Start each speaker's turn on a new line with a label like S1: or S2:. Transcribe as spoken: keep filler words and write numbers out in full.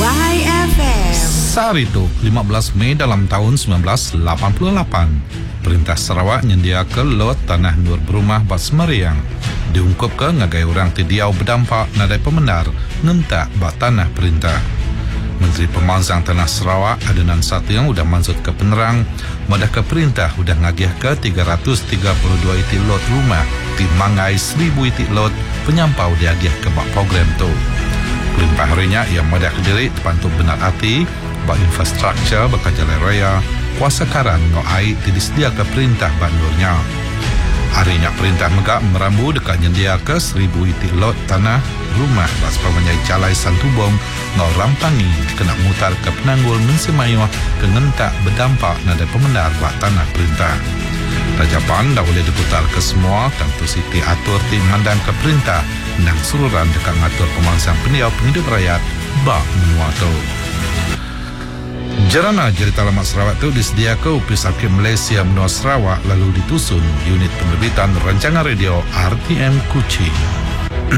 S1: Y F M.
S2: Saat itu, lima belas Mei dalam tahun sembilan belas lapan puluh lapan, Perintah Sarawak nyediakan lot tanah nur berumah Bat Semeriang. Diungkap ke ngagai orang tidiau berdampak nadai pemendar ngentak bat tanah perintah. Menteri Pemansang Tanah Sarawak Adenan Satu yang udah mansut ke penerang, madah ke perintah udah ngagiah ke tiga ratus tiga puluh dua itik lot rumah di Mangai seribu itik lot penyampau diagiah ke bak program tu. Pelimpah harinya ia madah ke diri terpantuk benar hati bak infrastruktur bakal jalan raya kuasa karan ngoai disedia ke perintah bandurnya. Harinya perintah megak merambu dekat nyendia ke seribu itik lot tanah rumah bas pemanyai calai Santubong ngau rampangi kena mutar ke penanggul mensemayuh ke ngentak berdampak nada pemendar bak tanah perintah. Rajapan dah boleh diputar ke semua tentu siti atur tim mandang ke perintah nang sururan dekat ngatur pemansang pendiau penghidup rakyat bak menua tu. Jarana cerita Alamat Sarawak itu disediakan Upis Hakim Malaysia Menua Sarawak lalu ditusun unit penerbitan rancangan radio R T M Kuching.